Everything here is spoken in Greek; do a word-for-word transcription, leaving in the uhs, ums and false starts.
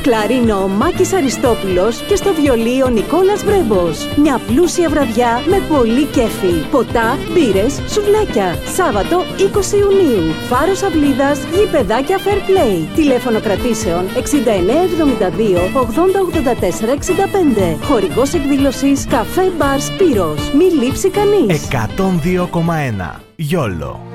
κλαρίνο ο Μάκης Αριστόπουλος και στο βιολί ο Νικόλας Βρέμπος. Μια πλούσια βραδιά με πολύ κέφι. Ποτά, μπύρες, σουβλάκια. Σάββατο είκοσι Ιουνίου. Φάρος Αυλίδας, γηπεδάκια Fair Play. Τηλέφωνο κρατήσεων εξήντα εννέα εβδομήντα δύο ογδόντα ογδόντα τέσσερα εξήντα πέντε. Χορηγός εκδήλωσης Καφέ Μπαρ Σπύρος. Μη λείψει κανείς. εκατόν δύο κόμμα ένα. Γιόλο.